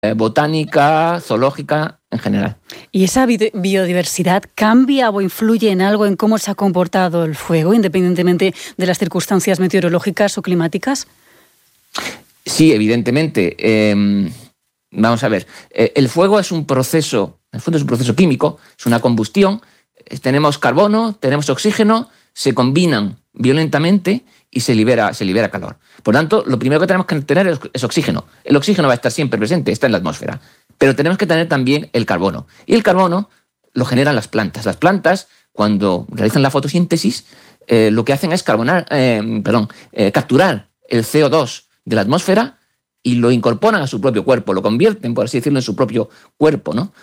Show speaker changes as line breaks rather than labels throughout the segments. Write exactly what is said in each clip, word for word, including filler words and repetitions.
eh, botánica, zoológica en general.
¿Y esa biodiversidad cambia o influye en algo en cómo se ha comportado el fuego, independientemente de las circunstancias meteorológicas o climáticas?
Sí, evidentemente. Eh, vamos a ver. Eh, el fuego es un proceso, en el fondo es un proceso químico, es una combustión. Eh, tenemos carbono, tenemos oxígeno, se combinan violentamente y se libera, se libera calor. Por tanto, lo primero que tenemos que tener es, es oxígeno. El oxígeno va a estar siempre presente, está en la atmósfera. Pero tenemos que tener también el carbono. Y el carbono lo generan las plantas. Las plantas, cuando realizan la fotosíntesis, eh, lo que hacen es carbonar, eh, perdón, eh, capturar el C O dos de la atmósfera y lo incorporan a su propio cuerpo, lo convierten, por así decirlo, en su propio cuerpo, ¿no?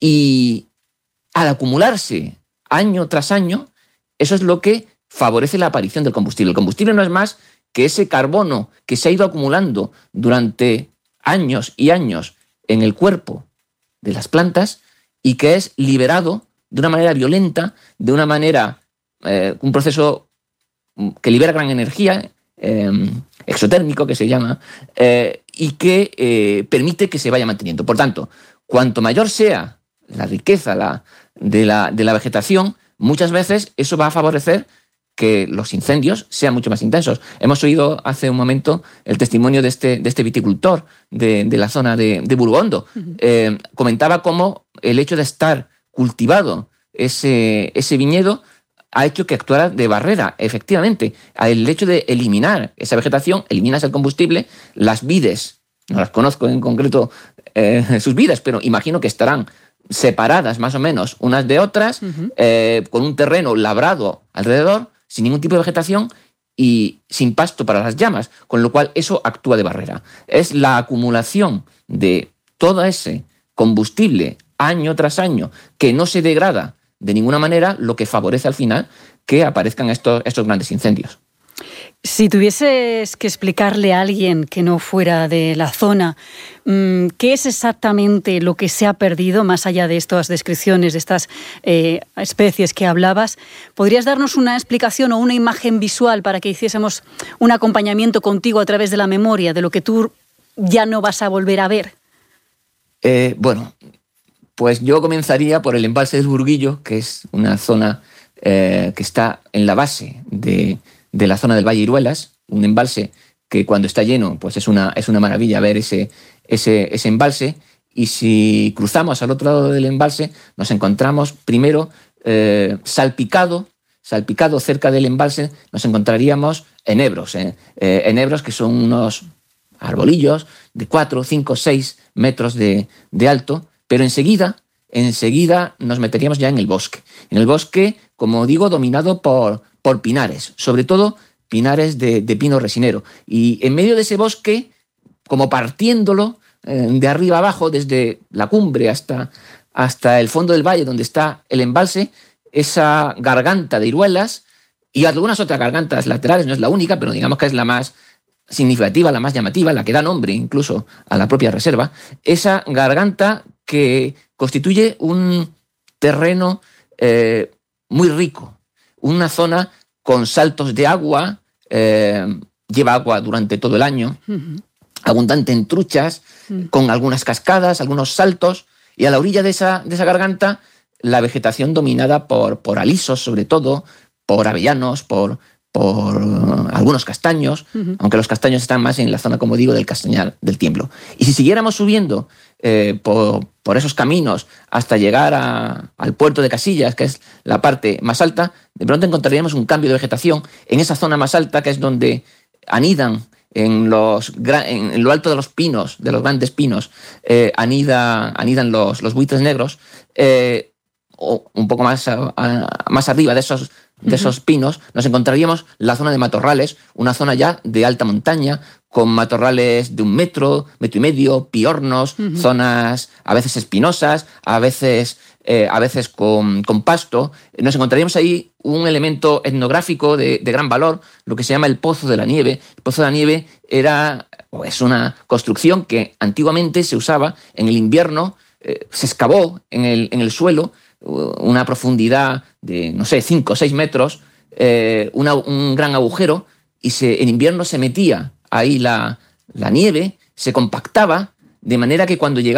Y al acumularse año tras año, eso es lo que favorece la aparición del combustible. El combustible no es más que ese carbono que se ha ido acumulando durante años y años en el cuerpo de las plantas y que es liberado de una manera violenta, de una manera, eh, un proceso que libera gran energía, eh, exotérmico que se llama, eh, y que eh, permite que se vaya manteniendo. Por tanto, cuanto mayor sea la riqueza la, de, la, de la vegetación, muchas veces eso va a favorecer que los incendios sean mucho más intensos. Hemos oído hace un momento el testimonio de este, de este viticultor de, de la zona de, de Burgondo. Uh-huh. Eh, comentaba cómo el hecho de estar cultivado ese, ese viñedo ha hecho que actuara de barrera. Efectivamente, el hecho de eliminar esa vegetación, eliminas el combustible, las vides, no las conozco en concreto eh, sus vidas, pero imagino que estarán separadas más o menos unas de otras, uh-huh. eh, con un terreno labrado alrededor, sin ningún tipo de vegetación y sin pasto para las llamas, con lo cual eso actúa de barrera. Es la acumulación de todo ese combustible año tras año que no se degrada de ninguna manera lo que favorece al final que aparezcan estos, estos grandes incendios.
Si tuvieses que explicarle a alguien que no fuera de la zona qué es exactamente lo que se ha perdido, más allá de estas descripciones, de estas eh, especies que hablabas, ¿podrías darnos una explicación o una imagen visual para que hiciésemos un acompañamiento contigo a través de la memoria de lo que tú ya no vas a volver a ver?
Eh, bueno, pues yo comenzaría por el embalse del Burguillo, que es una zona eh, que está en la base de... de la zona del Valle Iruelas, un embalse que cuando está lleno pues es una, es una maravilla ver ese, ese, ese embalse, y si cruzamos al otro lado del embalse nos encontramos primero eh, salpicado, salpicado cerca del embalse nos encontraríamos enebros, eh, eh, enebros que son unos arbolillos de cuatro, cinco, seis metros de, de alto, pero enseguida, enseguida nos meteríamos ya en el bosque, en el bosque, como digo, dominado por por pinares, sobre todo pinares de, de pino resinero. Y en medio de ese bosque, como partiéndolo eh, de arriba abajo, desde la cumbre hasta, hasta el fondo del valle donde está el embalse, esa garganta de Iruelas y algunas otras gargantas laterales, no es la única, pero digamos que es la más significativa, la más llamativa, la que da nombre incluso a la propia reserva, esa garganta que constituye un terreno eh, muy rico, una zona con saltos de agua, eh, lleva agua durante todo el año, uh-huh. abundante en truchas, uh-huh. con algunas cascadas, algunos saltos, y a la orilla de esa, de esa garganta la vegetación dominada por, por alisos, sobre todo, por avellanos, por, por uh, algunos castaños, uh-huh. aunque los castaños están más en la zona, como digo, del Castañar del Tiemblo. Y si siguiéramos subiendo eh, por, por esos caminos hasta llegar a, al puerto de Casillas, que es la parte más alta, de pronto encontraríamos un cambio de vegetación en esa zona más alta, que es donde anidan en, los, en lo alto de los pinos, de los grandes pinos, eh, anida, anidan los, los buitres negros, eh, o un poco más, a, a, más arriba de esos, de esos pinos, nos encontraríamos la zona de matorrales, una zona ya de alta montaña, con matorrales de un metro, metro y medio, piornos, uh-huh. zonas a veces espinosas, a veces, eh, a veces con, con pasto. Nos encontraríamos ahí un elemento etnográfico de, de gran valor, lo que se llama el Pozo de la Nieve. El Pozo de la Nieve era, o es una construcción que antiguamente se usaba en el invierno, eh, se excavó en el, en el suelo, una profundidad de, no sé, cinco o seis metros, eh, una, un gran agujero, y se, en invierno se metía ahí la, la nieve, se compactaba, de manera que cuando llegamos